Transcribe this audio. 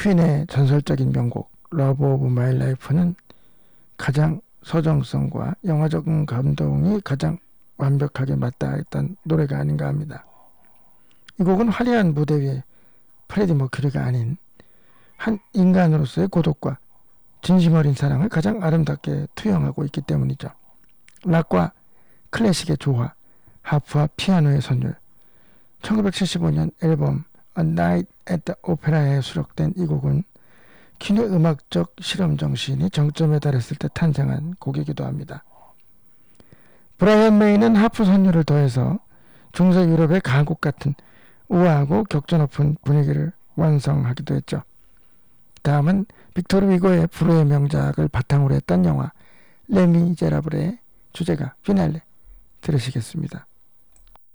퀸의 전설적인 명곡 러브 오브 마이 라이프는 가장 서정성과 영화적 감동이 가장 완벽하게 맞닿아있던 노래가 아닌가 합니다. 이 곡은 화려한 무대 위에 프레디 머큐리가 아닌 한 인간으로서의 고독과 진심 어린 사랑을 가장 아름답게 투영하고 있기 때문이죠. 락과 클래식의 조화, 하프와 피아노의 선율, 1975년 앨범 A Night at the Opera에 수록된 이 곡은 퀸의 음악적 실험 정신이 정점에 달했을 때 탄생한 곡이기도 합니다. 브라이언 메이는 하프 선율을 더해서 중세 유럽의 가곡 같은 우아하고 격조 높은 분위기를 완성하기도 했죠. 다음은 빅토르 위고의 불후의 명작을 바탕으로 했던 영화 레미제라블의 주제가 피날레 들으시겠습니다.